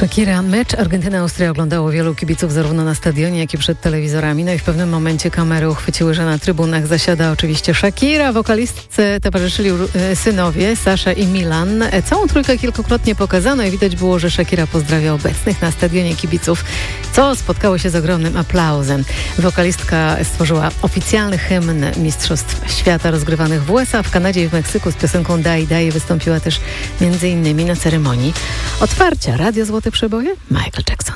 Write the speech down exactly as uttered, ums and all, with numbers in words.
Shakira. Mecz Argentyna-Austria oglądało wielu kibiców zarówno na stadionie, jak i przed telewizorami. No i w pewnym momencie kamery uchwyciły, że na trybunach zasiada oczywiście Shakira. Wokalistce towarzyszyli synowie Sasha i Milan. Całą trójkę kilkukrotnie pokazano i widać było, że Shakira pozdrawia obecnych na stadionie kibiców, co spotkało się z ogromnym aplauzem. Wokalistka stworzyła oficjalny hymn Mistrzostw Świata rozgrywanych w U S A, w Kanadzie i w Meksyku z piosenką Dai Dai. Wystąpiła też między innymi na ceremonii otwarcia Radio Złote Przeboje Michael Jackson.